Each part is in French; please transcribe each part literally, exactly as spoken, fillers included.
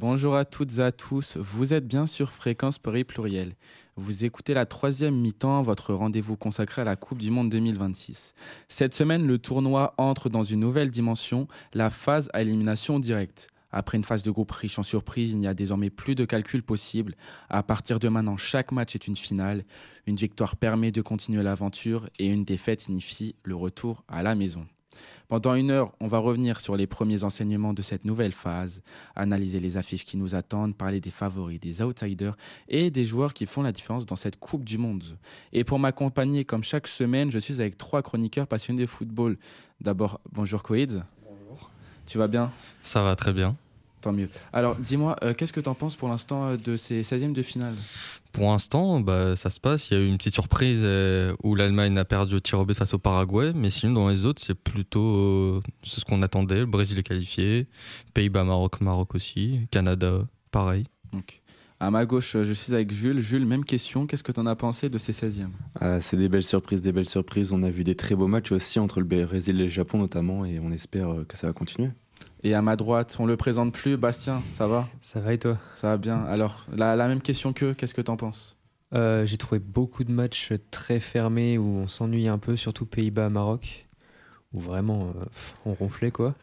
Bonjour à toutes et à tous, vous êtes bien sur Fréquence Paris Pluriel. Vous écoutez la troisième mi-temps, votre rendez-vous consacré à la Coupe du Monde deux mille vingt-six. Cette semaine, le tournoi entre dans une nouvelle dimension, la phase à élimination directe. Après une phase de groupe riche en surprises, il n'y a désormais plus de calcul possible. À partir de maintenant, chaque match est une finale. Une victoire permet de continuer l'aventure et une défaite signifie le retour à la maison. Pendant une heure, on va revenir sur les premiers enseignements de cette nouvelle phase, analyser les affiches qui nous attendent, parler des favoris, des outsiders et des joueurs qui font la différence dans cette Coupe du Monde. Et pour m'accompagner, comme chaque semaine, je suis avec trois chroniqueurs passionnés de football. D'abord, bonjour Koïd. Bonjour. Tu vas bien ? Ça va très bien. Tant mieux. Alors, dis-moi, euh, qu'est-ce que tu en penses pour l'instant euh, de ces seizièmes de finale ? Pour l'instant, bah, ça se passe. Il y a eu une petite surprise euh, où l'Allemagne a perdu au tir au but face au Paraguay. Mais sinon, dans les autres, c'est plutôt euh, c'est ce qu'on attendait. Le Brésil est qualifié. Pays-Bas, Maroc, Maroc aussi. Canada, pareil. Donc, à ma gauche, je suis avec Jules. Jules, même question. Qu'est-ce que tu en as pensé de ces seizièmes ? Ah, c'est des belles surprises, des belles surprises. On a vu des très beaux matchs aussi entre le Brésil et le Japon notamment. Et on espère que ça va continuer. Et à ma droite, on le présente plus, Bastien, ça va ? Ça va et toi ? Ça va bien. Alors, la, la même question qu'eux, qu'est-ce que t'en penses ? euh, J'ai trouvé beaucoup de matchs très fermés où on s'ennuie un peu, surtout Pays-Bas-Maroc, où vraiment euh, on ronflait quoi.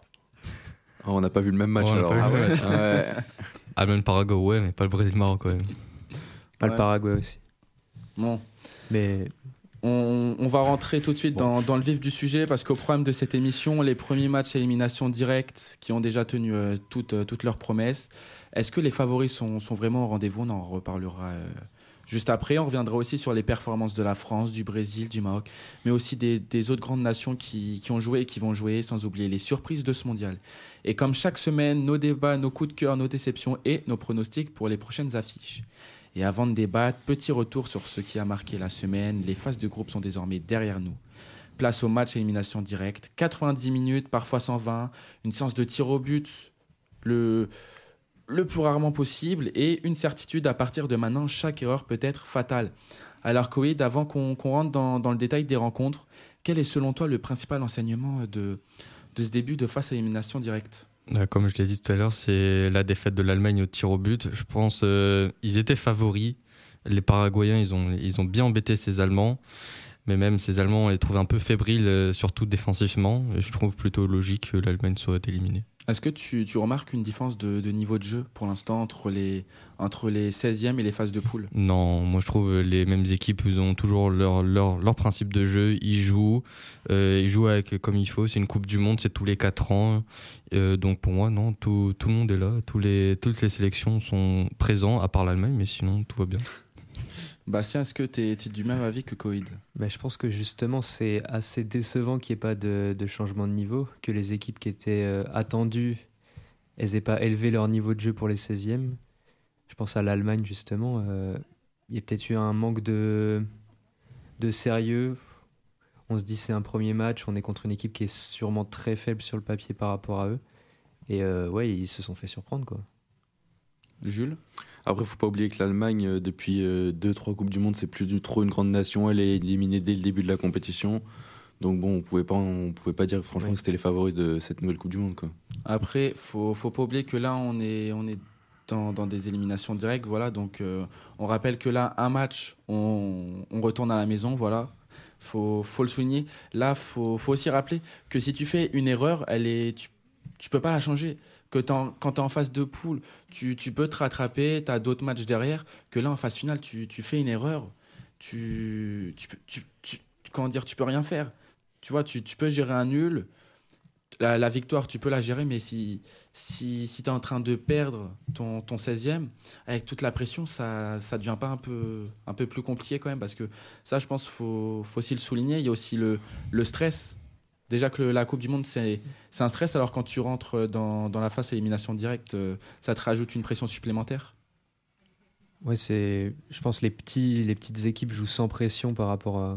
Oh, on n'a pas vu le même match Oh, alors. ah ouais. ouais. Ah, même le Paraguay, ouais, mais pas le Brésil-Maroc quand même. Pas Ouais. le Paraguay aussi. Bon, Mais on, on va rentrer tout de suite Bon. dans, dans le vif du sujet parce qu'au programme de cette émission, les premiers matchs à élimination directe qui ont déjà tenu euh, toutes, euh, toutes leurs promesses. Est-ce que les favoris sont, sont vraiment au rendez-vous ? On en reparlera euh, juste après. On reviendra aussi sur les performances de la France, du Brésil, du Maroc, mais aussi des, des autres grandes nations qui, qui ont joué et qui vont jouer, sans oublier les surprises de ce mondial. Et comme chaque semaine, nos débats, nos coups de cœur, nos déceptions et nos pronostics pour les prochaines affiches. Et avant de débattre, petit retour sur ce qui a marqué la semaine. Les phases de groupe sont désormais derrière nous. Place au match à élimination directe. quatre-vingt-dix minutes, parfois cent vingt. Une séance de tir au but le, le plus rarement possible. Et une certitude, à partir de maintenant, chaque erreur peut être fatale. Alors Koïd, avant qu'on, qu'on rentre dans, dans le détail des rencontres, quel est selon toi le principal enseignement de, de ce début de phase à élimination directe ? Comme je l'ai dit tout à l'heure, c'est la défaite de l'Allemagne au tir au but. Je pense qu'ils euh, étaient favoris. Les Paraguayens, ils ont, ils ont bien embêté ces Allemands. Mais même ces Allemands, on les trouve un peu fébriles, euh, surtout défensivement. Et je trouve plutôt logique que l'Allemagne soit éliminée. Est-ce que tu, tu remarques une différence de, de niveau de jeu pour l'instant entre les, entre les seizièmes et les phases de poule ? Non, moi je trouve les mêmes équipes, ils ont toujours leur, leur, leur principe de jeu. Ils jouent, euh, ils jouent avec, comme il faut. C'est une Coupe du Monde, c'est tous les quatre ans. Euh, donc pour moi, non, tout, tout le monde est là. Tous les, toutes les sélections sont présentes, à part l'Allemagne, mais sinon tout va bien. Bastien, est-ce que tu es du même avis que Koïd ? bah, je pense que justement c'est assez décevant qu'il n'y ait pas de, de changement de niveau, que les équipes qui étaient euh, attendues, elles n'aient pas élevé leur niveau de jeu pour les seizièmes. Je pense à l'Allemagne justement. Euh, il y a peut-être eu un manque de, de sérieux. On se dit c'est un premier match, on est contre une équipe qui est sûrement très faible sur le papier par rapport à eux. Et euh, ouais, ils se sont fait surprendre quoi. Jules ? Après, faut pas oublier que l'Allemagne, euh, depuis euh, deux trois Coupes du Monde, c'est plus du trop une grande nation. Elle est éliminée dès le début de la compétition. Donc bon, on pouvait pas, on pouvait pas dire franchement Oui. que c'était les favoris de cette nouvelle Coupe du Monde, quoi. Après, faut, faut pas oublier que là, on est, on est dans, dans des éliminations directes. Voilà, donc euh, on rappelle que là, un match, on, on retourne à la maison. Voilà, faut, faut le souligner. Là, faut, faut aussi rappeler que si tu fais une erreur, elle est, tu, tu peux pas la changer. Que t'en, quand tu es en phase de poule, tu, tu peux te rattraper, tu as d'autres matchs derrière. Que là, en phase finale, tu, tu fais une erreur, tu, tu, tu, tu, tu, comment dire, tu peux rien faire. Tu vois, tu, tu peux gérer un nul. La, la victoire, tu peux la gérer, mais si, si, si tu es en train de perdre ton, ton seizième, avec toute la pression, ça ça devient pas un peu, un peu plus compliqué quand même. Parce que ça, je pense qu'il faut, faut aussi le souligner. Il y a aussi le, le stress. Déjà que le, la Coupe du Monde, c'est, c'est un stress, alors quand tu rentres dans, dans la phase élimination directe, euh, ça te rajoute une pression supplémentaire. Ouais, c'est, je pense que les, petits, les petites équipes jouent sans pression par rapport à,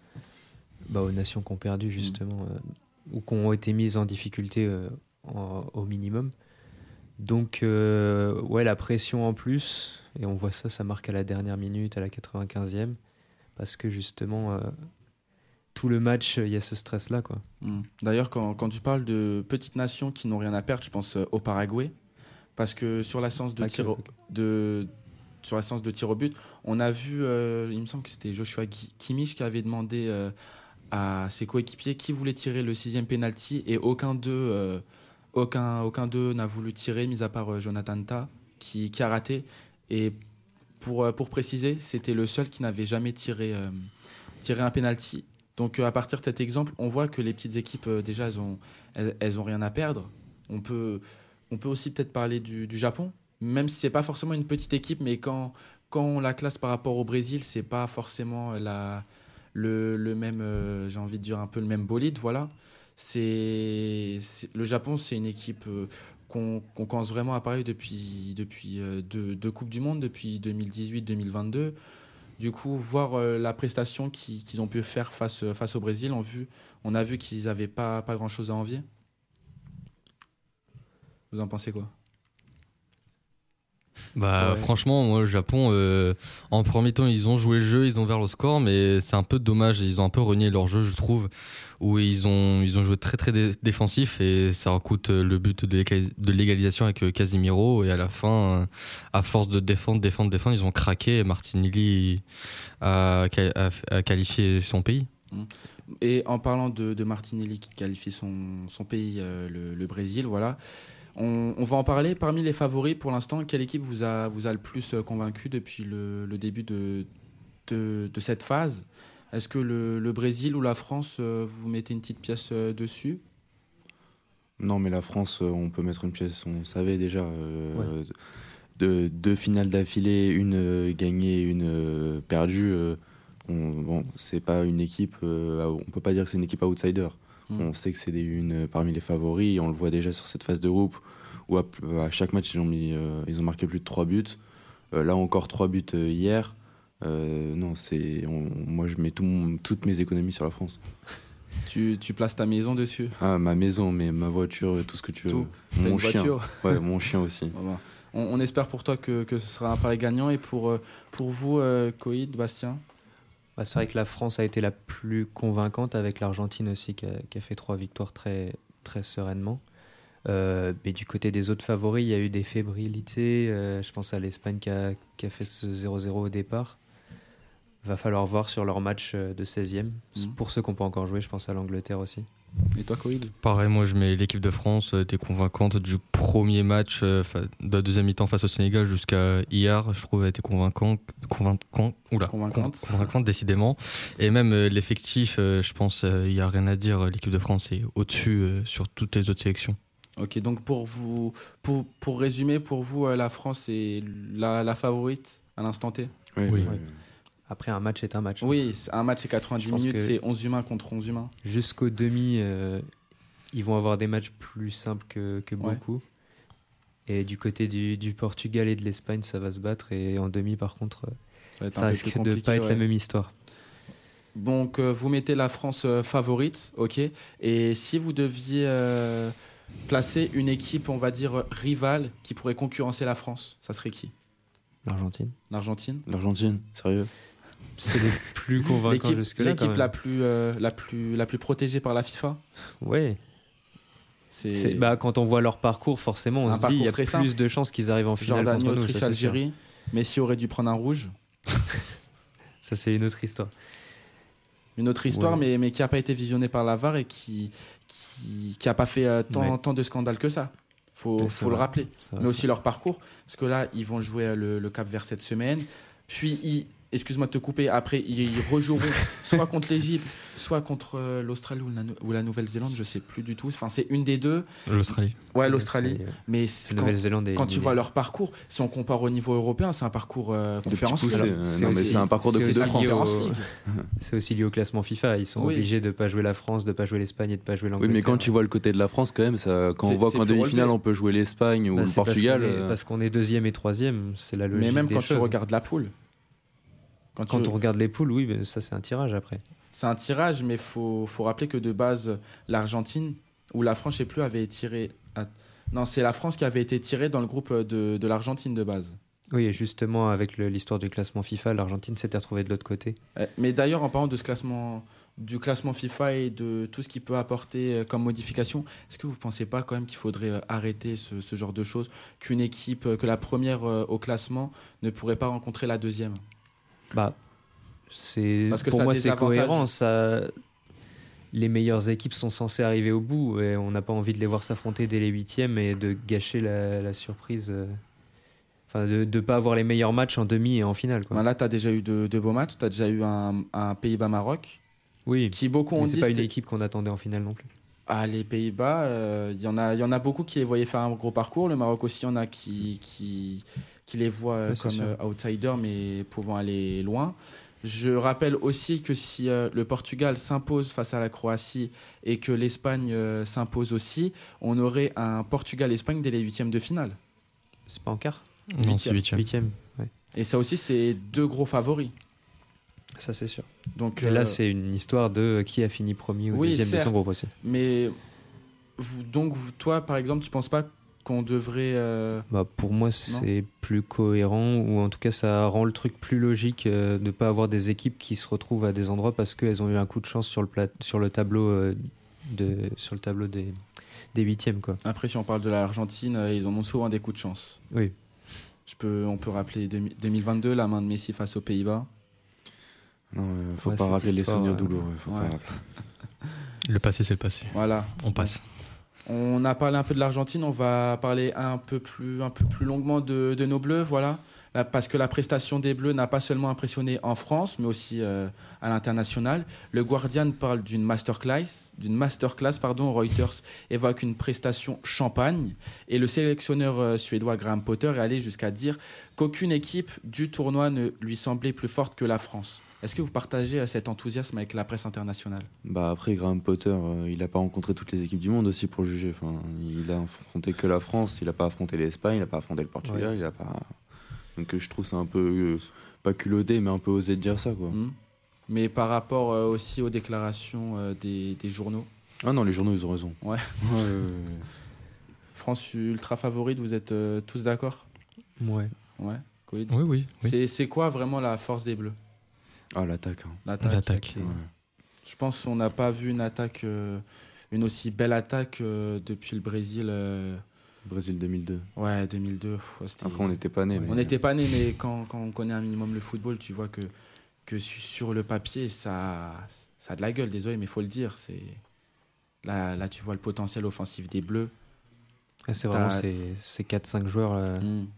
bah, aux nations qui ont perdu justement, mmh. euh, ou qui ont été mises en difficulté euh, en, au minimum. Donc, euh, ouais, la pression en plus, et on voit ça, ça marque à la dernière minute, à la quatre-vingt-quinzième, parce que justement, euh, tout le match, il y a ce stress-là, quoi. Mmh. D'ailleurs, quand, quand tu parles de petites nations qui n'ont rien à perdre, je pense au Paraguay. Parce que sur la séance de, Ah, tir, ok, au- ok. de, sur la séance de tir au but, on a vu, euh, il me semble que c'était Joshua Ki- Kimmich qui avait demandé euh, à ses coéquipiers qui voulait tirer le sixième penalty et aucun d'eux, euh, aucun, aucun d'eux n'a voulu tirer, mis à part euh, Jonathan Tah qui, qui a raté. Et pour, euh, pour préciser, c'était le seul qui n'avait jamais tiré, euh, tiré un penalty. Donc euh, à partir de cet exemple, on voit que les petites équipes, euh, déjà, elles ont, elles, elles ont rien à perdre. On peut, on peut aussi peut-être parler du, du Japon, même si c'est pas forcément une petite équipe, mais quand, quand on la classe par rapport au Brésil, c'est pas forcément la, le, le même, euh, j'ai envie de dire un peu le même bolide, voilà. C'est, c'est- le Japon, c'est une équipe euh, qu'on, qu'on commence vraiment à parler depuis, depuis euh, deux, deux Coupes du Monde, depuis deux mille dix-huit deux mille vingt-deux. Du coup, voir euh, la prestation qui- qu'ils ont pu faire face, euh, face au Brésil, on, vu, on a vu qu'ils n'avaient pas, pas grand-chose à envier. Vous en pensez quoi? Bah, Ouais. franchement, moi, le Japon, euh, en premier temps, ils ont joué le jeu, ils ont ouvert le score, mais c'est un peu dommage. Ils ont un peu renié leur jeu, je trouve, où ils ont, ils ont joué très très dé- défensif et ça leur coûte euh, le but de l'égali- de l'égalisation avec euh, Casemiro. Et à la fin, euh, à force de défendre, défendre, défendre, ils ont craqué et Martinelli a, a- a qualifié son pays. Et en parlant de, de Martinelli qui qualifie son, son pays, euh, le, le Brésil, voilà. On, on va en parler. Parmi les favoris, pour l'instant, quelle équipe vous a, vous a le plus euh, convaincu depuis le, le début de, de, de cette phase? Est-ce que le, le Brésil ou la France, euh, vous mettez une petite pièce euh, dessus? Non, mais la France, euh, on peut mettre une pièce, on savait déjà. euh, de, deux finales d'affilée, une euh, gagnée, une euh, perdue. euh, on, bon, c'est pas une équipe, euh, on peut pas dire que c'est une équipe outsider. Mm. On sait que c'est des- une parmi les favoris et on le voit déjà sur cette phase de groupe où à, à chaque match ils ont, mis, euh, ils ont marqué plus de trois buts. Euh, là encore trois buts euh, hier. Euh, non, c'est, on- moi je mets tout mon- toutes mes économies sur la France. Tu, tu places ta maison dessus? Ah, ma maison, mais ma voiture, tout ce que tu veux. Tout. T'as Mon une chien. voiture? Ouais, mon chien aussi. Voilà. On, on espère pour toi que, que ce sera un pari gagnant. Et pour, euh, pour vous, euh, Coïd, Bastien? Bah, c'est vrai que la France a été la plus convaincante avec l'Argentine aussi qui a, qui a fait trois victoires très, très sereinement. Euh, mais du côté des autres favoris, il y a eu des fébrilités. Euh, je pense à l'Espagne qui a, qui a fait ce zéro zéro au départ. Va falloir voir sur leur match euh, de seizième. Mhm. Pour ceux qui n'ont pas encore joué, je pense à l'Angleterre aussi. Et toi, Coïd? Pareil, moi je mets l'équipe de France, euh, était convaincante du premier match, euh, fa- de la deuxième mi-temps face au Sénégal jusqu'à hier, je trouve, elle était convaincante, convaincante, oula, Convaincante. con- convaincante décidément. Et même euh, l'effectif, euh, je pense, il n'y a rien à dire, l'équipe de France est au-dessus euh, sur toutes les autres sélections. Ok, donc pour vous, pour, pour résumer, pour vous, euh, la France est la, la favorite à l'instant T? Ouais, Oui. ouais. Ouais. Après, un match est un match. Oui, c'est- un match c'est quatre-vingt-dix Je pense minutes, que- c'est onze humains contre onze humains. Jusqu'au demi, euh, ils vont avoir des matchs plus simples que, que Ouais. beaucoup. Et du côté du, du Portugal et de l'Espagne, ça va se battre. Et en demi, par contre, euh, Ça, va être ça un peu risque plus de ne compliqué, pas être ouais. la même histoire. Donc euh, vous mettez la France euh, favorite, ok. Et si vous deviez euh, placer une équipe, on va dire rivale, qui pourrait concurrencer la France, ça serait qui? L'Argentine. L'Argentine? L'Argentine, sérieux? C'est les plus convaincants L'équipe, jusque-là. quand l'équipe même. la plus, euh, la plus, la plus protégée par la FIFA. Ouais. C'est C'est- Bah, quand on voit leur parcours, forcément, on Un se dit il y a parcours très plus simple. de chances qu'ils arrivent en finale Jordanie, contre nous. Autriche, ça, c'est sûr. Algérie. Messi aurait dû prendre un rouge. Ça, c'est une autre histoire. Une autre histoire, Ouais. mais, mais qui n'a pas été visionnée par la V A R et qui qui, qui a pas fait euh, tant, Ouais. tant de scandales que ça. Faut, Ouais, c'est faut le vrai. rappeler. Ça, Mais ça- aussi leur parcours. Parce que là, ils vont jouer euh, le, le Cap Vert cette semaine. Puis, ils, excuse-moi de te couper, après, ils, ils rejoueront soit contre l'Égypte, soit contre euh, l'Australie ou la, ou la Nouvelle-Zélande, je sais plus du tout. Enfin, c'est une des deux. L'Australie. Ouais, l'Australie. C'est- Mais c'est quand, Nouvelle-Zélande et quand tu éliminée. vois leur parcours, si on compare au niveau européen, c'est un parcours euh, De conférence petits poussés, League. euh, C'est non, mais aussi- c'est un parcours de c'est Coupe de aussi France. lié au- Conférence League. C'est aussi lié au classement FIFA. Ils sont Oui. obligés de ne pas jouer la France, de ne pas jouer l'Espagne et de ne pas jouer Oui, l'Angleterre. mais quand tu vois le côté de la France, quand même, ça, quand C'est- on voit c'est qu'en plus demi-finale, relevé. on peut jouer l'Espagne ou Bah, le c'est parce Portugal. qu'on est- euh, Parce qu'on est deuxième et troisième, c'est la logique Mais même des quand choses. tu regardes la poule. Quand, Quand tu- on regarde les poules, oui, mais ça c'est un tirage après. C'est un tirage, mais il faut, faut rappeler que de base, l'Argentine, ou la France, je sais plus, avait été tirée. à- Non, c'est la France qui avait été tirée dans le groupe de, de l'Argentine de base. Oui, et justement, avec le- l'histoire du classement FIFA, l'Argentine s'était retrouvée de l'autre côté. Euh, Mais d'ailleurs, en parlant de ce classement, du classement FIFA et de tout ce qu'il peut apporter comme modification, est-ce que vous ne pensez pas quand même qu'il faudrait arrêter ce, ce genre de choses, qu'une équipe, que la première au classement ne pourrait pas rencontrer la deuxième? Bah, c'est, Parce que pour ça a moi, des c'est avantages. cohérent. Ça, les meilleures équipes sont censées arriver au bout et on n'a pas envie de les voir s'affronter dès les huitièmes et de gâcher la, la surprise. euh, Enfin, de ne pas avoir les meilleurs matchs en demi et en finale. Quoi. Ben là, tu as déjà eu de, de beaux matchs. Tu as déjà eu un, un Pays-Bas-Maroc, Oui, qui beaucoup ont mais dit c'est pas une c'était- équipe qu'on attendait en finale non plus. Ah, les Pays-Bas, euh, il y en a, il y en a beaucoup qui les voyaient faire un gros parcours. Le Maroc aussi, il y en a qui, qui, qui les voient euh, Ouais, c'est comme sûr. euh, outsiders, mais pouvant aller loin. Je rappelle aussi que si euh, le Portugal s'impose face à la Croatie et que l'Espagne euh, s'impose aussi, on aurait un Portugal-Espagne dès les huitièmes de finale. C'est pas en quart Non, c'est huitième. Huitième, ouais. Et ça aussi, c'est deux gros favoris. Ça, c'est sûr. Donc, Et là, euh, c'est une histoire de qui a fini premier ou Oui, deuxième de certes. son groupe aussi. mais vous, donc, vous- toi, par exemple, tu ne penses pas qu'on devrait... euh, Bah, pour moi, c'est plus cohérent, ou en tout cas, ça rend le truc plus logique euh, de ne pas avoir des équipes qui se retrouvent à des endroits parce qu'elles ont eu un coup de chance sur le, plat- sur le tableau, euh, de, sur le tableau des, des huitièmes. Quoi. Après, si on parle de l'Argentine, euh, ils en ont souvent des coups de chance. Oui. Je peux, on peut rappeler deux mille- deux mille vingt-deux, la main de Messi face aux Pays-Bas. Non, euh, faut Ouais, pas cette rappeler les histoire, souvenirs euh, douloureux. Faut ouais. pas rappeler. Le passé, c'est le passé. Voilà. On passe. On a parlé un peu de l'Argentine, on va parler un peu plus, un peu plus longuement de, de nos Bleus, voilà. Là, parce que la prestation des Bleus n'a pas seulement impressionné en France, mais aussi euh, à l'international. Le Guardian parle d'une masterclass, d'une masterclass, pardon. Reuters évoque une prestation champagne, et le sélectionneur euh, suédois Graham Potter est allé jusqu'à dire qu'aucune équipe du tournoi ne lui semblait plus forte que la France. Est-ce que vous partagez euh, cet enthousiasme avec la presse internationale? Bah après, Graham Potter, euh, il a pas rencontré toutes les équipes du monde aussi pour juger. Enfin, il a affronté que la France, il a pas affronté l'Espagne, il a pas affronté le Portugal, Ouais. il a pas. Donc euh, je trouve c'est un peu euh, pas culotté, mais un peu osé de dire ça, quoi. Hmm. Mais par rapport euh, aussi aux déclarations euh, des, des journaux, Ah non, les journaux, ils ont raison. Ouais. Ouais, ouais, ouais. France ultra favorite, vous êtes euh, tous d'accord? Ouais. Ouais. Covid. Oui, oui. oui. C'est, c'est quoi vraiment la force des Bleus? Ah l'attaque. hein. L'attaque. L'attaque. Ok. Ouais. Je pense qu'on n'a pas vu une attaque, euh, une aussi belle attaque euh, depuis le Brésil. euh, Brésil deux mille deux. Ouais, deux mille deux. pff, ouais, c'était- Après, on n'était pas nés. On n'était pas nés, mais quand, quand on connaît un minimum le football, tu vois que, que su- sur le papier, ça, ça a de la gueule, désolé, mais il faut le dire. C'est... Là, là, tu vois le potentiel offensif des Bleus. Ouais, c'est T'as- vraiment ces, ces quatre cinq joueurs là, Hmm.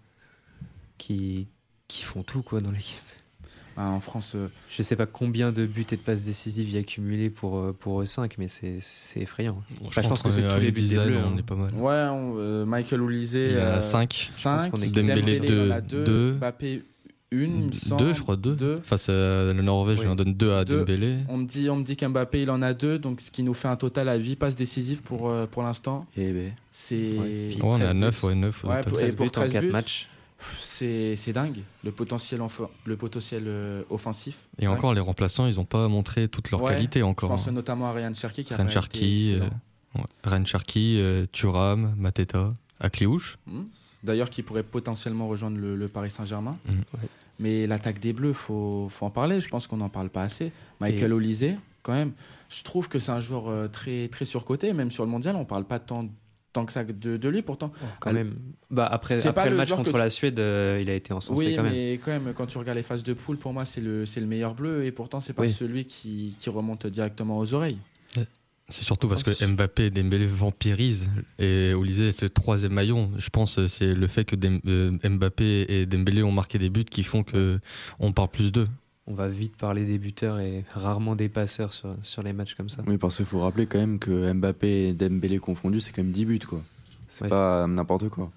qui, qui font tout quoi, dans l'équipe. Ah, en France, euh, Je sais pas combien de buts et de passes décisives il y a accumulé pour, euh, pour eux cinq, mais c'est, c'est effrayant. Enfin, je pense que c'est qu'à tous les une buts des dizaine, Bleus, on hein. est pas mal. ouais, on- euh, Michael Olysée. Il y en a euh, cinq. cinq. qu'on est Dembélé, il en a deux, deux. deux. Mbappé, une, il me semble. Deux, je crois, deux. Deux. Face à la Norvège, Oui. il en donne deux à Deux. Dembélé. On me dit, on me dit qu'Mbappé, il en a deux, donc ce qui nous fait un total à huit passes décisives pour, euh, pour l'instant. Eh ben. C'est, Ouais. Ouais, on est à treize neuf, buts. ouais, neuf au Ouais, total. pour- treize pour buts en treize quatre buts. matchs. c'est, c'est dingue, le potentiel, enfo- le potentiel euh, offensif. Et Ouais. encore, les remplaçants, ils n'ont pas montré toute leur Ouais, qualité Je encore. pense hein. notamment à Ryan Cherki qui a Ryan pas été Cherki, excellent. Ouais. Ryan Cherki, euh, Thuram, Mateta, Akliouche. Hmm. D'ailleurs, qui pourrait potentiellement rejoindre le, le Paris Saint-Germain. Mhm. Ouais. Mais l'attaque des Bleus, il faut, faut en parler. Je pense qu'on n'en parle pas assez. Michael Et- Olysée, quand même, je trouve que c'est un joueur euh, très, très surcoté. Même sur le mondial, on ne parle pas tant, tant que ça de, de lui. Pourtant, Quand Elle- même. Bah, après C'est pas après le le match genre contre que tu- la Suède, euh, il a été encensé oui, quand même. mais quand même, quand tu regardes les phases de poule, pour moi, c'est le, c'est le meilleur bleu. Et pourtant, c'est pas Oui. celui qui, qui remonte directement aux oreilles. C'est surtout parce Oh, que Mbappé et Dembélé vampirisent et Olysée c'est le troisième maillon. Je pense que c'est le fait que Dem- euh, Mbappé et Dembélé ont marqué des buts qui font que on parle plus d'eux. On va vite parler des buteurs et rarement des passeurs sur, sur les matchs comme ça. Oui, parce qu'il faut rappeler quand même que Mbappé et Dembélé confondus, c'est quand même dix buts, quoi. C'est Ouais. pas n'importe quoi.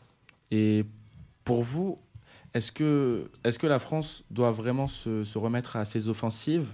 Et pour vous, est-ce que, est-ce que la France doit vraiment se, se remettre à ses offensives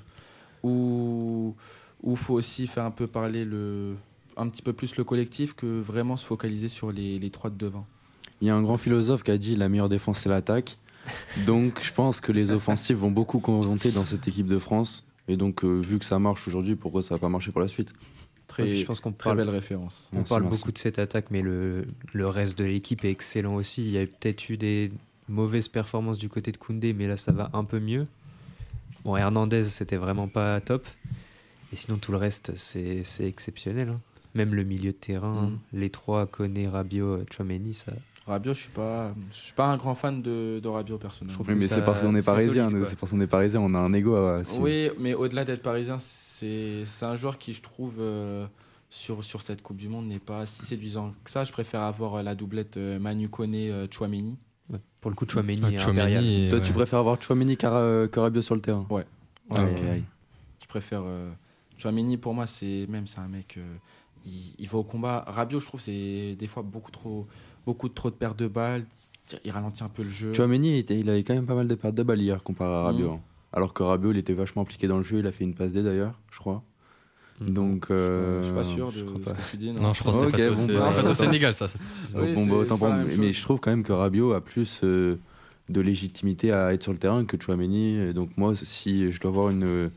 ou il faut aussi faire un peu parler le, un petit peu plus le collectif que vraiment se focaliser sur les, les trois de devant? Il y a un grand philosophe qui a dit la meilleure défense c'est l'attaque. Donc je pense que les offensives vont beaucoup compter dans cette équipe de France. Et donc euh, vu que ça marche aujourd'hui, pourquoi ça va pas marcher pour la suite? Très, Ouais, puis je pense qu'on très parle, belle référence. on Merci, parle merci. beaucoup de cette attaque, mais le, le reste de l'équipe est excellent aussi. Il y a peut-être eu des mauvaises performances du côté de Koundé, mais là ça va un peu mieux. Bon, Hernandez, c'était vraiment pas top. Et sinon, tout le reste, c'est, c'est exceptionnel. Hein. Même le milieu de terrain, Mm. les trois, Koné, Rabiot, Tchouaméni, ça. Rabiot, je suis pas, je suis pas un grand fan de, de Rabiot personnellement. Je trouve Oui, mais ça- c'est parce qu'on est c'est parisien, solide, nous, quoi. c'est parce qu'on est parisien, on a un ego. à- c'est- Oui, mais au-delà d'être parisien, c'est, c'est un joueur qui, je trouve, euh, sur, sur cette Coupe du Monde n'est pas si séduisant que ça. Je préfère avoir euh, la doublette euh, Manu Koné, euh, Tchouaméni. Ouais. Pour le coup, Tchouaméni Ah, est impérial. Tchouaméni, et- Toi, ouais. tu préfères avoir Tchouaméni qu'Ara- que Rabiot sur le terrain. Ouais. Ah, Ouais, ok. ok. Je préfère. Euh, Tchouaméni, pour moi, c'est même c'est un mec. euh, il, il va au combat. Rabiot, je trouve, c'est des fois beaucoup trop, beaucoup trop de pertes de balles. Il ralentit un peu le jeu. Tchouaméni, il, était- il avait quand même pas mal de pertes de balles hier comparé à Rabiot. Mm. hein. Alors que Rabiot, il était vachement impliqué dans le jeu, il a fait une passe D d'ailleurs, je crois. Mm. Donc, Je suis pas- je suis euh, pas sûr de je crois ce pas. que tu dis. Non, je crois que Ok, c'était face, bon, au, bah, c'est face au attends. Sénégal, ça. c'est- Oui, bon, c'est- bah, autant c'est pour pas la moi. même Mais chose. je trouve quand même que Rabiot a plus euh, de légitimité à être sur le terrain que Tchouaméni. Et donc moi, si je dois avoir une, euh,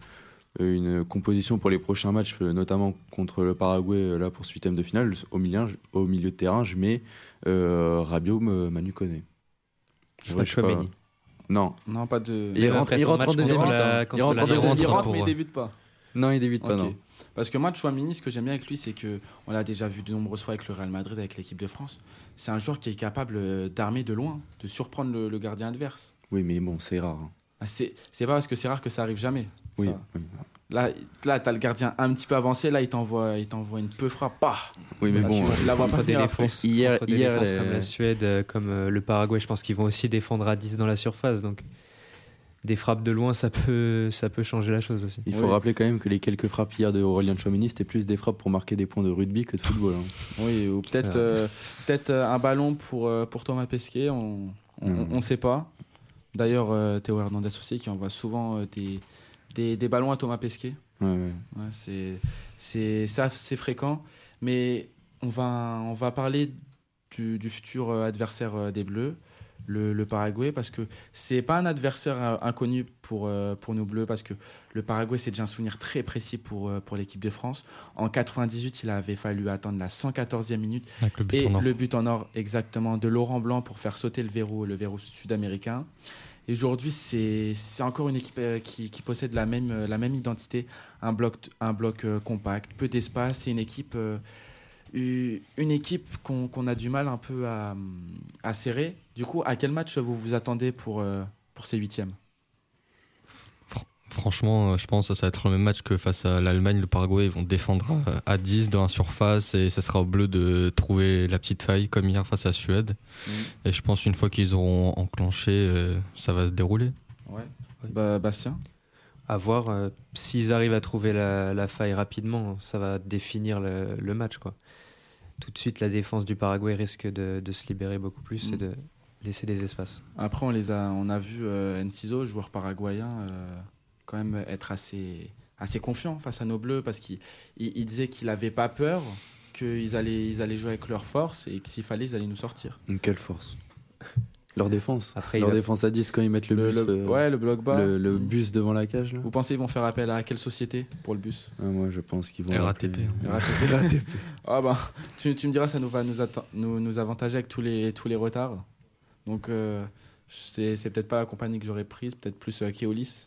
une composition pour les prochains matchs, euh, notamment contre le Paraguay, euh, là pour ce huitième de finale, au milieu, je- au milieu de terrain, je mets euh, Rabiot, me- Manu Koné. Je Ouais, sais pas, sais Tchouaméni. Non, Non, pas de. il Même rentre, après il son rentre en match deuxième contre mi-temps. la- Il contre rentre la en Il deuxième rentre, il rentre rentre, pour, mais il euh, débute pas. Non, il débute pas, Ok. non. Parce que moi, Tchouaméni, ce que j'aime bien avec lui, c'est que on l'a déjà vu de nombreuses fois avec le Real Madrid, avec l'équipe de France. C'est un joueur qui est capable euh, d'armer de loin, de surprendre le, le gardien adverse. Oui, mais bon, c'est rare. hein. Ah, C'est c'est pas parce que c'est rare que ça arrive jamais. Oui, Ça. oui. Là, là tu as le gardien un petit peu avancé, là, il t'envoie il t'envoie une peu frappe. Pah Oui, mais Là, bon, tu, euh, tu la vois Contre pas des venir après. défenses, Hier- contre des hier, défenses les- comme la Suède, euh, comme euh, le Paraguay, je pense qu'ils vont aussi défendre à dix dans la surface. Donc, des frappes de loin, ça peut, ça peut changer la chose aussi. il faut Oui. rappeler quand même que les quelques frappes hier de Aurélien Tchouaméni, c'était plus des frappes pour marquer des points de rugby que de football. hein. Oui, ou peut-être C'est vrai. euh, peut-être euh, un ballon pour, euh, pour Thomas Pesquet, on on, Mm. on sait pas. D'ailleurs, euh, Théo Hernandez aussi qui envoie souvent euh, des, des, des ballons à Thomas Pesquet. Ouais, ouais. Ouais, c'est c'est ça, c'est fréquent. Mais on va, on va parler du, du futur euh, adversaire euh, des Bleus, le, le Paraguay, parce que c'est pas un adversaire euh, inconnu pour, euh, pour nous Bleus, parce que le Paraguay, c'est déjà un souvenir très précis pour, euh, pour l'équipe de France. En quatre-vingt-dix-huit, il avait fallu attendre la cent quatorzième minute Avec le but et en or. le but en or exactement de Laurent Blanc pour faire sauter le verrou, le verrou sud-américain. Et aujourd'hui, c'est c'est encore une équipe euh, qui, qui possède la même, euh, la même identité, un bloc, un bloc euh, compact, peu d'espace. C'est une équipe, euh, u- une équipe qu'on qu'on a du mal un peu à, à serrer. Du coup, à quel match vous vous attendez pour, euh, pour ces huitièmes? Franchement, euh, je pense que ça va être le même match que face à l'Allemagne. Le Paraguay, ils vont défendre à, à dix dans la surface et ça sera au bleu de trouver la petite faille comme hier face à la Suède. Mhm. Et je pense une fois qu'ils auront enclenché, euh, ça va se dérouler. Ouais. Bah, Bastien? À voir euh, s'ils arrivent à trouver la, la faille rapidement, ça va définir le, le match, quoi. Tout de suite, la défense du Paraguay risque de, de se libérer beaucoup plus Mm. et de laisser des espaces. Après, on, les a, on a vu euh, Enciso, joueur paraguayen, euh, quand même être assez, assez confiant face à nos Bleus parce qu'il il, il disait qu'il n'avait pas peur, qu'ils allaient, ils allaient jouer avec leur force et que s'il fallait, ils allaient nous sortir. Donc, quelle force. Leur défense. Après, Leur il va- défense à dix quand ils mettent le, bus, le, euh, ouais, le bloc bas. le, le bus devant la cage. Là. Vous pensez qu'ils vont faire appel à quelle société pour le bus? Ah, moi, je pense qu'ils vont. R A T P. l'appeler- R A T P. Ah bah, tu, tu me diras, ça nous va nous, atta- nous, nous avantager avec tous les, tous les retards. Donc, euh, c'est, c'est peut-être pas la compagnie que j'aurais prise, peut-être plus euh, Keolis.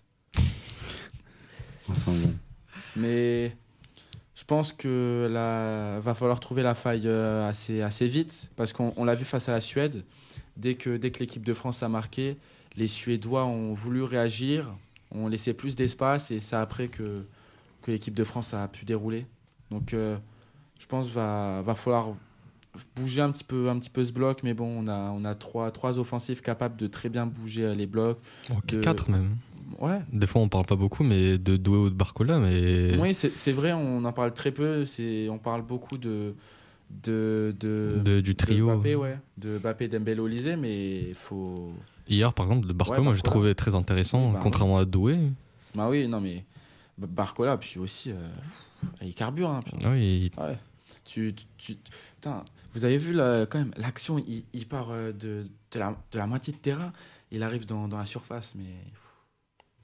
Enfin bon. Mais je pense que là, va falloir trouver la faille euh, assez, assez vite parce qu'on on l'a vu face à la Suède. Dès que, dès que l'équipe de France a marqué, les Suédois ont voulu réagir, ont laissé plus d'espace et c'est après que, que l'équipe de France a pu dérouler. Donc euh, je pense qu'il va, va falloir bouger un petit peu, un petit peu ce bloc, mais bon, on a, on a trois, trois offensifs capables de très bien bouger euh, les blocs. Ok, De- quatre même. Ouais. Des fois, on parle pas beaucoup, mais de Doué ou de Barcola, mais Oui, c'est c'est vrai, on en parle très peu. C'est, on parle beaucoup de, de, de, de- du trio. de Mbappé, ouais, de Mbappé, Dembélé, Olysée, mais il faut. Hier, par exemple, de Barcola, Ouais, moi, j'ai Barcola. trouvé très intéressant, Bah, contrairement à Doué. Bah oui, non, mais Ba- Barcola, puis aussi, euh, il carbure. Hein, puis- Ah oui, ouais. Tu, tu, tu- putain, vous avez vu là, quand même l'action, il, il part euh, de, de, la, de la moitié de terrain, il arrive dans, dans la surface, mais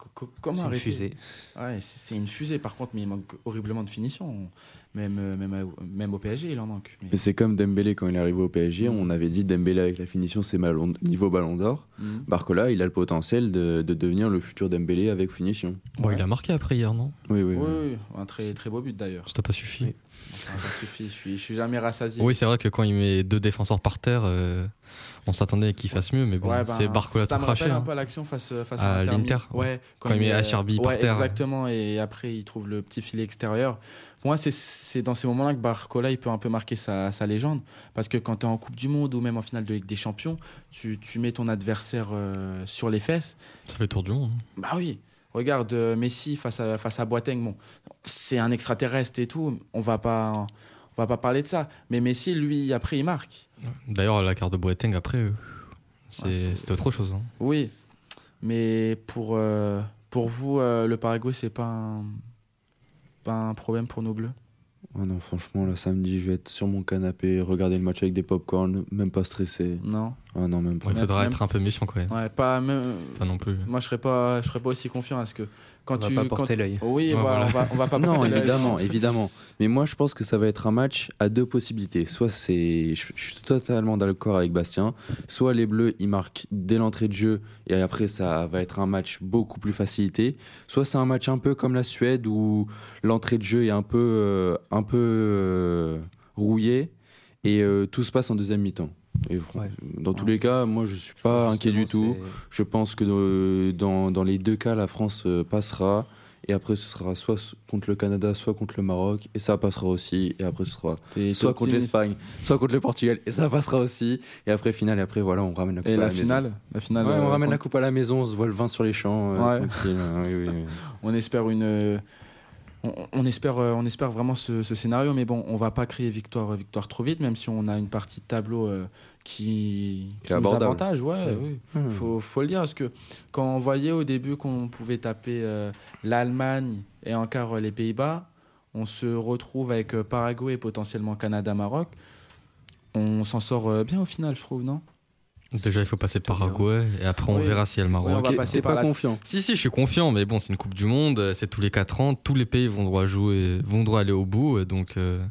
Comment c'est une arrêter fusée. Ouais, c'est, c'est une fusée par contre, mais il manque horriblement de finition. Même, euh, même, à- même au P S G, il en manque. Mais... Et c'est comme Dembélé quand il est arrivé au P S G, Mm. on avait dit Dembélé avec la finition c'est ballon, niveau ballon d'or. Mm. Barcola, il a le potentiel de, de devenir le futur Dembélé avec finition. Bon, Ouais. il a marqué après hier, non? Oui, oui. Oui, oui. oui, un très, très beau but d'ailleurs. Ça t'a pas suffi? Oui. Enfin, ça suffit, je suis, je suis jamais rassasié. Oui, c'est vrai que quand il met deux défenseurs par terre, euh, on s'attendait à qu'il fasse mieux, mais bon, Ouais, ben, c'est Barcola ça tout me craché. rappelle un hein. peu l'action face, face À à, Inter l'Inter. Ouais, Quand il met euh, Acerbi par ouais, terre. Exactement, et après il trouve le petit filet extérieur. Pour moi, c'est, c'est dans ces moments-là que Barcola il peut un peu marquer sa, sa légende. Parce que quand tu es en Coupe du Monde ou même en finale de Ligue des Champions, tu, tu mets ton adversaire euh, sur les fesses. Ça fait le tour du monde. hein. Bah oui, regarde euh, Messi face à, face à Boateng. Bon, c'est un extraterrestre et tout, on va pas, on va pas parler de ça. Mais Messi, lui, après, il marque. D'ailleurs, la carte de Boateng, après, euh, c'est- Ouais, c'est- c'était autre chose. hein. Oui, mais pour, euh, pour vous, euh, le Paraguay, c'est pas un, pas un problème pour nos Bleus. Oh non, franchement, là, samedi, je vais être sur mon canapé, regarder le match avec des pop-corn, même pas stressé. Non. Ah non, même pas. Bon, il Même- faudra même- être un peu méfiant quand même. Ouais, pas même. Pas non plus. Moi, je serais pas, je serais pas aussi confiant parce que quand On va tu, pas quand- porter l'œil. Oui, Ouais, voilà, voilà. on va, on va pas Non, porter l'œil. évidemment, évidemment. Mais moi, je pense que ça va être un match à deux possibilités. Soit c'est, je, je suis totalement d'accord avec Bastien. Soit les Bleus, ils marquent dès l'entrée de jeu et après ça va être un match beaucoup plus facilité. Soit c'est un match un peu comme la Suède où l'entrée de jeu est un peu, euh, un peu euh, rouillée et euh, tout se passe en deuxième mi-temps. Et fr- Ouais. Dans tous Ouais. les cas, moi, je suis pas inquiet du Justement, tout. c'est- Je pense que euh, dans, dans les deux cas, la France euh, passera. Et après, ce sera soit s- contre le Canada, soit contre le Maroc. Et ça passera aussi. Et après, ce sera T'es- soit t'es contre optimiste. l'Espagne, soit contre le Portugal. Et ça passera aussi. Et après, finale. Et après, voilà, on ramène la coupe Et à la la maison. finale, la finale. Ouais, euh, on ramène la contre- coupe à la maison. On se voit le vin sur les champs. euh, Ouais. tranquille. euh, oui, oui, oui. On espère une. euh, On, on espère, euh, on espère vraiment ce, ce scénario, mais bon, on va pas crier victoire, victoire trop vite, même si on a une partie de tableau euh, qui, Qui est nous abordable. avantage. Ouais, Ouais. oui. Hmm. Faut, faut le dire, parce que quand on voyait au début qu'on pouvait taper euh, l'Allemagne et encore euh, les Pays-Bas, on se retrouve avec euh, Paraguay et potentiellement Canada-Maroc. On s'en sort euh, bien au final, je trouve, non? Déjà, il faut passer par Paraguay et après, on Oui. verra s'il y a le Maroc. Oui, on va Ok, passer t'es par pas la- confiant. Si, si, je suis confiant, mais bon, c'est une Coupe du Monde, euh, c'est tous les quatre ans, tous les pays vont droit jouer, vont droit aller au bout, euh, donc euh,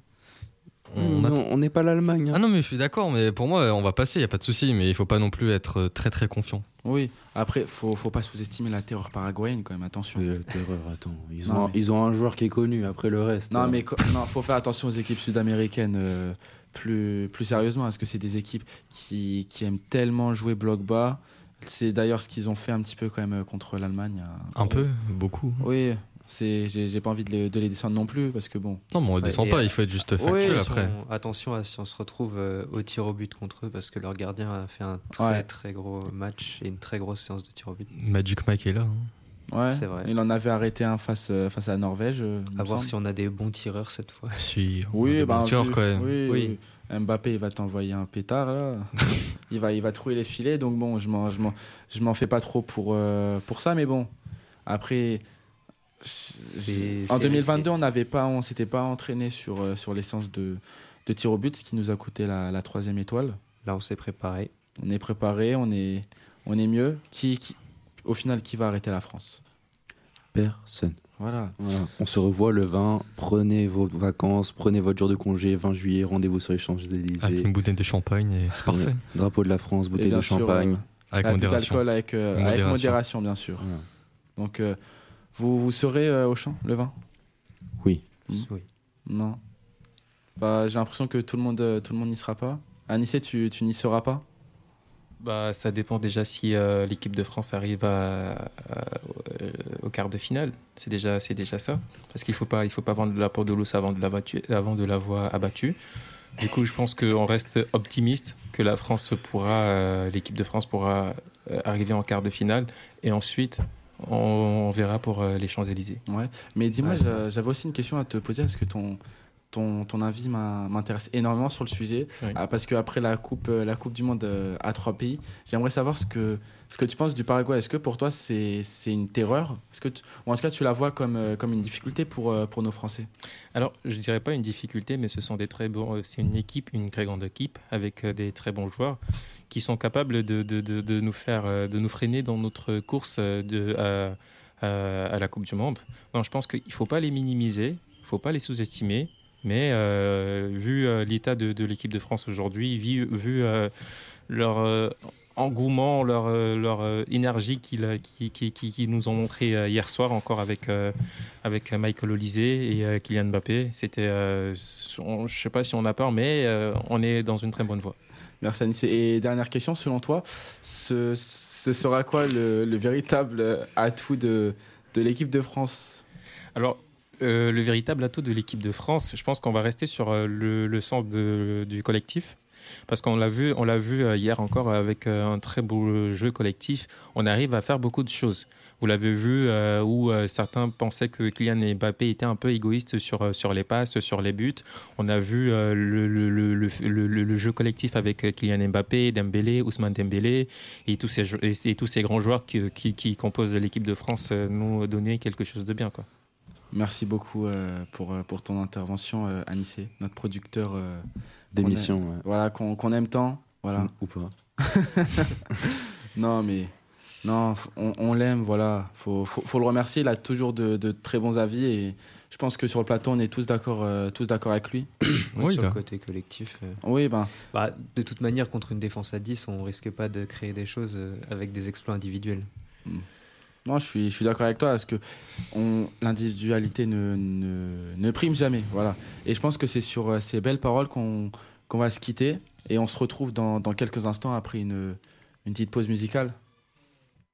on Hmm, a- non, on n'est pas l'Allemagne. hein. Ah non, mais je suis d'accord, mais pour moi, on va passer, il n'y a pas de souci, mais il faut pas non plus être euh, très très confiant. Oui, après, faut, faut pas sous-estimer la terreur paraguayenne quand même, attention. Euh, terreur, attends. Ils Non, ont, un, mais- ils ont un joueur qui est connu. Après le reste. Non, euh, mais co- non, faut faire attention aux équipes sud-américaines euh, plus, plus sérieusement, parce que c'est des équipes qui, qui aiment tellement jouer bloc bas. C'est d'ailleurs ce qu'ils ont fait un petit peu quand même euh, contre l'Allemagne. Un peu, beaucoup. Oui, c'est, j'ai, j'ai pas envie de les, de les descendre non plus, parce que bon. Non, mais on ne Ouais, descend et, pas, euh, il faut être juste oui, factuel ils après. Attention, attention à si on se retrouve euh, au tir au but contre eux parce que leur gardien a fait un très Ouais. très gros match et une très grosse séance de tir au but. Magic Mike est là. hein. Ouais, C'est vrai. il en avait arrêté un face, euh, face à la Norvège. euh, il me À voir semble. si on a des bons tireurs cette fois. Si, on a Oui, des bah, bons tireurs, vu- quand même. oui, Oui. oui. Mbappé, il va t'envoyer un pétard là. il va, il va trouver les filets, donc bon, je m'en, je m'en, je m'en fais pas trop pour, euh, pour ça, mais bon. Après, C'est- en c'est deux mille vingt-deux, risqué. on n'avait pas, on s'était pas entraîné sur, euh, sur l'essence de, de tir au but, ce qui nous a coûté la, la troisième étoile. Là, on s'est préparé. On est préparé, on est, on est mieux. Qui, qui- au final, qui va arrêter la France? Personne. Voilà. Voilà. On se revoit le vingt. Prenez vos vacances, prenez votre jour de congé, vingt juillet, rendez-vous sur les Avec Champs-Élysées. une bouteille de champagne, et c'est parfait. Drapeau de la France, Et bouteille bien de sûr, champagne. euh, Avec un peu modération. d'alcool avec, euh, avec Modération. modération, bien sûr. Voilà. Donc, euh, vous, vous serez euh, au champ le vingt? Oui. Oui. Non. Bah, j'ai l'impression que tout le monde, euh, tout le monde n'y sera pas. Anissé, tu, tu n'y seras pas? Bah, ça dépend déjà si euh, l'équipe de France arrive à, à- euh, au quart de finale. C'est déjà, c'est déjà ça. Parce qu'il ne faut pas, il faut pas vendre de la peau de l'os avant de l'avoir avant de l'avoir abattu. Du coup, je pense qu'on reste optimiste que la France pourra, euh, l'équipe de France pourra euh, arriver en quart de finale. Et ensuite, on, on verra pour euh, les Champs-Élysées. Ouais. Mais dis-moi, Ouais, j'a- j'avais aussi une question à te poser parce que ton, ton, ton avis m'a- m'intéresse énormément sur le sujet. Oui. Ah, parce qu'après la coupe, euh, la coupe du Monde euh, à trois pays, j'aimerais savoir ce que, ce que tu penses du Paraguay. Est-ce que pour toi, c'est c'est une terreur? Est-ce que tu- Ou en tout cas, tu la vois comme, euh, comme une difficulté pour, euh, pour nos Français? Alors, je ne dirais pas une difficulté, mais ce sont des très bons. euh, C'est une équipe, une très grande équipe avec euh, des très bons joueurs qui sont capables de, de, de, de nous faire, euh, de nous freiner dans notre course euh, de, à, euh, à la Coupe du Monde. Non, je pense qu'il ne faut pas les minimiser, il ne faut pas les sous-estimer. Mais euh, vu euh, l'état de, de l'équipe de France aujourd'hui, vu, vu euh, leur euh, engouement, leur, euh, leur euh, énergie qu'ils qui, qui, qui, qui nous ont montré euh, hier soir encore avec, euh, avec Michael Olise et euh, Kylian Mbappé, c'était, euh, on, je ne sais pas si on a peur, mais euh, on est dans une très bonne voie. Merci Anissé. Et dernière question, selon toi, ce, ce sera quoi le, le véritable atout de, de l'équipe de France ? Alors, Euh, le véritable atout de l'équipe de France, je pense qu'on va rester sur euh, le, le sens de, du collectif. Parce qu'on l'a vu, on l'a vu euh, hier encore avec euh, un très beau jeu collectif. On arrive à faire beaucoup de choses. Vous l'avez vu euh, où euh, certains pensaient que Kylian Mbappé était un peu égoïste sur, euh, sur les passes, sur les buts. On a vu euh, le, le, le, le, le, le jeu collectif avec Kylian Mbappé, Dembélé, Ousmane Dembélé et tous ces, et, et tous ces grands joueurs qui, qui, qui composent l'équipe de France euh, nous donner quelque chose de bien, quoi. Merci beaucoup euh, pour, pour ton intervention, euh, Anissé, notre producteur euh, d'émission. Qu'on, ouais. voilà, qu'on, qu'on aime tant. Voilà. Ou pas. non, mais non, on, on l'aime, voilà. Faut, faut, faut le remercier. Il a toujours de, de très bons avis et je pense que sur le plateau, on est tous d'accord, euh, tous d'accord avec lui. Oui, sur le côté collectif. Euh... Oui, ben. Bah, de toute manière, contre une défense à dix, on risque pas de créer des choses avec des exploits individuels. Mm. Non, je suis, je suis d'accord avec toi parce que on, l'individualité ne, ne, ne prime jamais. Voilà. Et je pense que c'est sur ces belles paroles qu'on, qu'on va se quitter et on se retrouve dans, dans quelques instants après une, une petite pause musicale.